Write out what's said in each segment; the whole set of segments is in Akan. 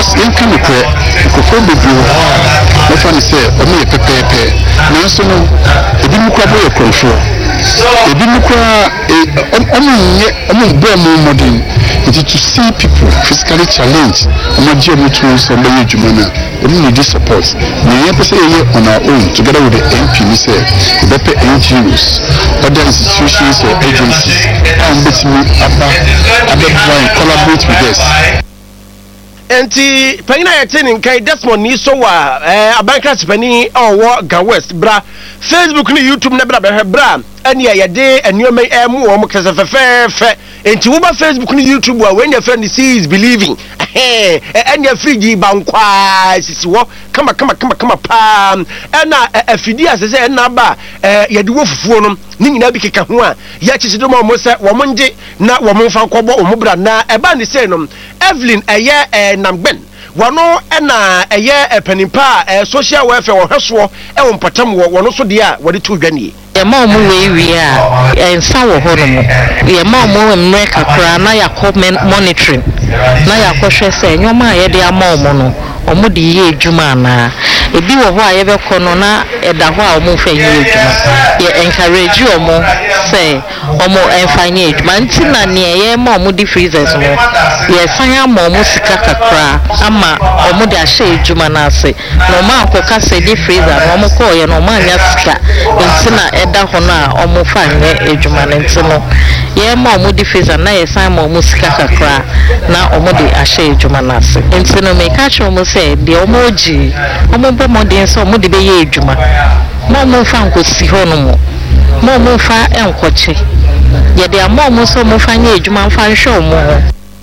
because in can be kofo bebre no fan say o me pepepe na so no ebi mu kwa boy control ebi mu kwa omo bo mo modern it to see people physically challenged omo je mo tun so be adwuma na we need support we have to say on our own together with the MP we say the NGOs other institutions or agencies and between about collaborate with us. Enti panyina yɛtene nkai Desmond ni so wa abankra sepani owo Ga West bra Facebook ni YouTube na bra bra ani yɛde anuoma mu wo kasa fefefe enti wo ba Facebook ni YouTube wa when your friend sees believing any free bankwa sisi wo kama pa na afidi asese na ba yɛde wo fufuo no ni nyina bi keka ho a ya kyekyedo mo se wo monje na wo monfa kɔbɔ wo mo bra na eba ni se no Evelyn Nangben wano na panimpa social welfare wo hweso wo mpatam wo no so de a wo de to dwane yɛma mo we a ensa wo ho no mo yɛma mo emre kakra na yakɔ monitoring na yakɔ hwɛ sɛ nyoma a yɛde ama mo no omo de yɛ adwuma na ebi wo ho a yɛbɛkɔ no na ɛda ho a omo fa yɛ adwuma yɛ encourage omo sɛ omo enfa yɛ adwuma nti na ne yɛma omo di freezers no yɛ san ama omo sika kakra ama omo de ahyɛ adwuma na ase no ma akɔka sɛ di freezer no omo kɔ yɛ no ma nya sika nti na ɛda ho na omo fa yɛ adwuma nti no yɛma omo di freezer na yɛ san ma omo sika kakra na omo de ahyɛ adwuma na ase nti no me ka kyerɛ omo sɛ de omo gi omo bɔ modern so omo de be yɛ adwuma mo fa nkosi ho no mo fa enkɔkye yɛde ama omo so mo fa yɛ adwuma fa nhwɛ omo ho.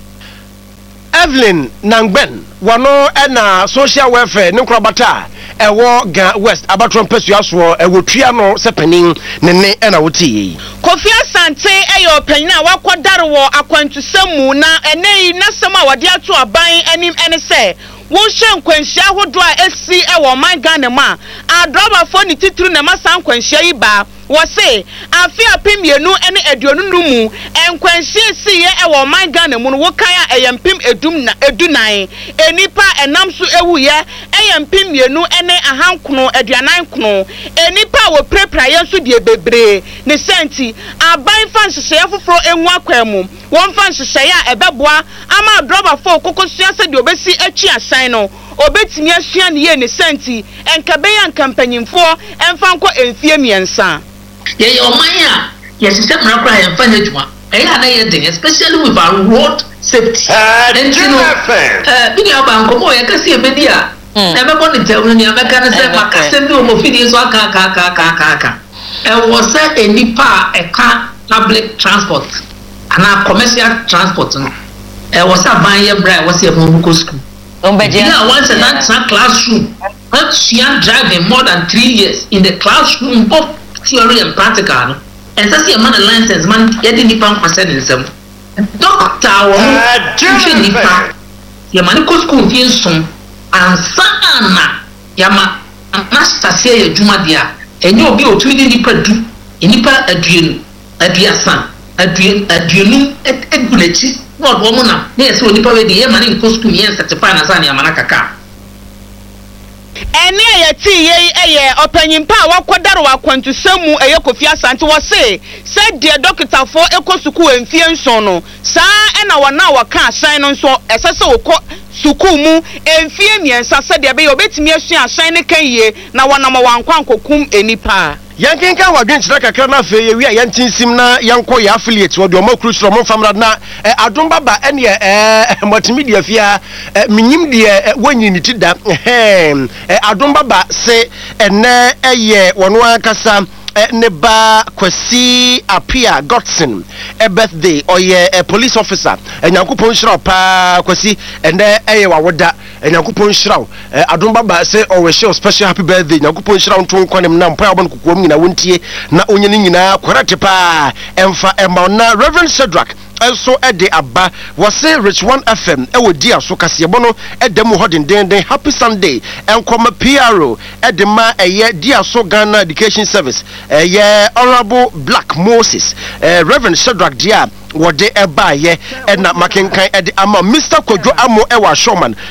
Evelyn Nangben wano na social welfare ne krabata ewo Ga West abatron pesua so ewo tua no sepanin ne na woti Kofi Asante eyo panyin a wakodare wo akwantusemu na enei nasem a wode ato aban anim ene se won hye nkwanhia hodo a esi ewo man Ghana ma adroba fo ni titru na masa nkwanhia yi ba wo se afi apemienu ene aduonu mu nkwanhia si ye ewo man Ghana mu no wo kan a eyempem edunan enipa enam so ewu ye eyempemienu ene ahankono aduanan kono enipa wo prepra ye so de bebre ne senti aban fan hyehyɛ foforo enwu akwam won fan hyehyɛ a ebeboa ama adroba fo kokosua se de obesi atwi asan no obetimi asua ne ye ne senti enkabeya nkampanyimfo emfanko enfie miensa ye omanya ye system rakra ye mfa adwuma na ye den especially with our road safety and you know big abanko mo ye kasi ebedi a na me boni te unu ni ameka na se makase bi o mo fidi so aka was a nipa eka public transport and commercial transport was a ban ye bra was a mo school once a that classroom she driving more than 3 years in the classroom both theory and practical and that's the man license man yedi nipa kwase ne nsem doctor wo hwe nipa ye man ko school fi nson ansa na yama anastasi ye djuma dia enye obi otumi nipa du nipa aduenu aduasa aduenu egulachi no do mo na na yesi nipa we de ye man ko school yen certify na sa na yama na kaka ene ayati ye opanyimpa wakodare wakwantusemu eye Kofi Asante wo se de doctor fo ekosuku emfie nson no saa ena wana waka asan no nso esese wokɔ suku mu emfie miensa se de be obetimi asua asan ne kan yie na wana ma wankwa nkokum enipa yankenka wadwenkyerɛ kakra na fe ye wi a yantinsim na yanko ya affiliate wo de omo cruise mo famra na adom baba ene multimedia fia minyim de wonyi ti da adom baba se ene eye wono akasa neba Kwesi Apia Godson birthday oye police officer Nyankopon hira pa Kwesi ene eye wawoda Nyankopon hira adom baba se o we special happy birthday Nyankopon hira nton kwanem na mpa abon kokom nyina wontie na onye ni nyina correct pa emfa emma na Reverend Shadrack also ede aba was Rich 1 FM ewo dia so kasebo no edem ho den happy Sunday enkoma PRO edema eye dia so Ghana Education Service eye Honorable Black Moses Reverend Shadrack dia wode eba ye na makenkan ede ama Mr. Kojo Amo ewa Showman